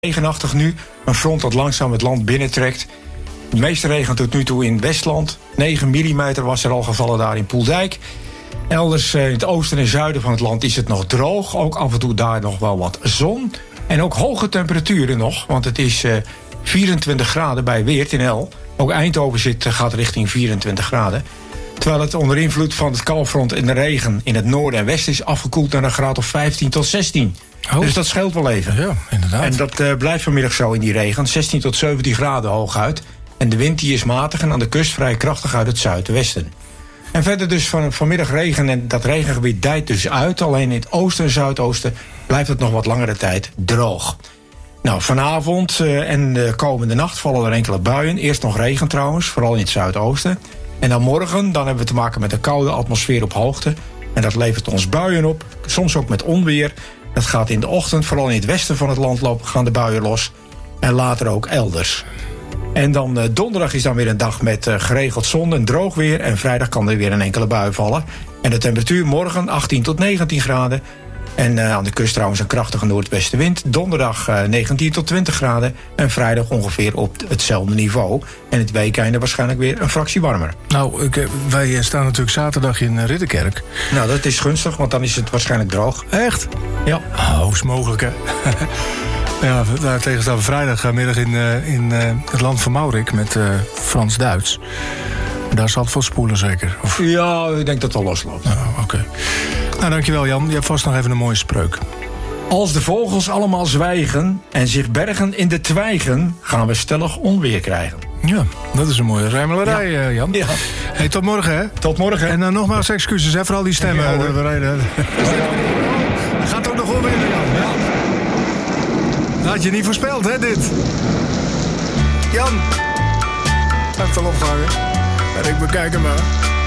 regenachtig nu. Een front dat langzaam het land binnentrekt. De meeste regen tot nu toe in Westland. 9 mm was er al gevallen daar in Poeldijk. Elders in het oosten en zuiden van het land is het nog droog. Ook af en toe daar nog wel wat zon. En ook hoge temperaturen nog. Want het is 24 graden bij Weert in El. Ook Eindhoven gaat richting 24 graden. Terwijl het onder invloed van het koufront en de regen in het noorden en westen is afgekoeld naar een graad of 15 tot 16. Oh. Dus dat scheelt wel even. Ja, inderdaad. En dat blijft vanmiddag zo in die regen. 16 tot 17 graden hooguit. En de wind die is matig en aan de kust vrij krachtig uit het zuidwesten. En verder dus vanmiddag regen en dat regengebied dijt dus uit. Alleen in het oosten en zuidoosten blijft het nog wat langere tijd droog. Nou, vanavond en de komende nacht vallen er enkele buien. Eerst nog regen trouwens, vooral in het zuidoosten. En dan morgen, dan hebben we te maken met een koude atmosfeer op hoogte. En dat levert ons buien op, soms ook met onweer. Dat gaat in de ochtend, vooral in het westen van het land gaan de buien los. En later ook elders. En dan donderdag is dan weer een dag met geregeld zon en droog weer. En vrijdag kan er weer een enkele bui vallen. En de temperatuur morgen 18 tot 19 graden. En aan de kust trouwens een krachtige noordwestenwind. Donderdag 19 tot 20 graden. En vrijdag ongeveer op hetzelfde niveau. En het weekende waarschijnlijk weer een fractie warmer. Nou, wij staan natuurlijk zaterdag in Ridderkerk. Nou, dat is gunstig, want dan is het waarschijnlijk droog. Echt? Ja. Oh, is mogelijk, hè? Ja, daartegen staan we vrijdagmiddag in het land van Maurik met Frans-Duits. Daar zal het wel spoelen, zeker? Of... Ja, ik denk dat het wel losloopt. Oké. Nou, dankjewel Jan. Je hebt vast nog even een mooie spreuk. Als de vogels allemaal zwijgen en zich bergen in de twijgen, gaan we stellig onweer krijgen. Ja, dat is een mooie rijmelarij, Jan. Ja. Hey, tot morgen, hè? Tot morgen. En dan nogmaals excuses, hè, voor al die stemmen. Ja, gaat ook nog wel weer, Jan. Ja. Dat had je niet voorspeld, hè, dit? Jan. Laat het al opgehangen. En ik bekijk hem maar.